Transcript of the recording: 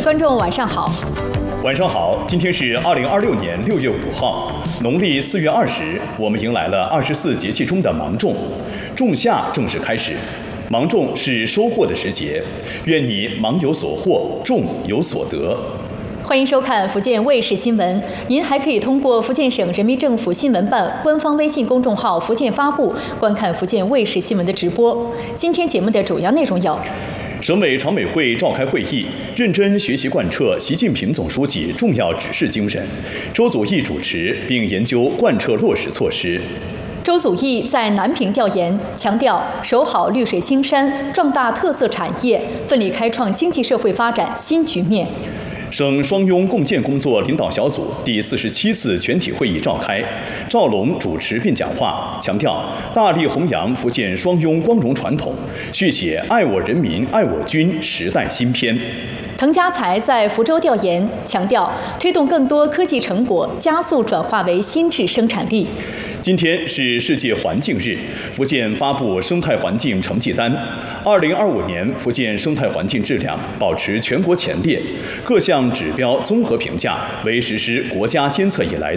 观众晚上好。 晚上好，今天是2026年6月5号，农历4月20，我们迎来了24节气中的芒种，仲夏正式开始。芒种是收获的时节，愿你芒有所获，种有所得。 欢迎收看福建卫视新闻，您还可以通过福建省人民政府新闻办官方微信公众号“福建发布”观看福建卫视新闻的直播。今天节目的主要内容有： 省委常委会召开会议，认真学习贯彻习近平总书记重要指示精神，周祖义主持并研究贯彻落实措施。 周祖义在南平调研，强调守好绿水青山，壮大特色产业，奋力开创经济社会发展新局面。 省双拥共建工作领导小组第47次全体会议召开，赵龙主持并讲话，强调大力弘扬福建双拥光荣传统，续写爱我人民、爱我军时代新篇。 滕家才在福州调研，强调推动更多科技成果加速转化为新质生产力。 今天是世界环境日，福建发布生态环境成绩单。2025年，福建生态环境质量保持全国前列，各项指标综合评价为实施国家监测以来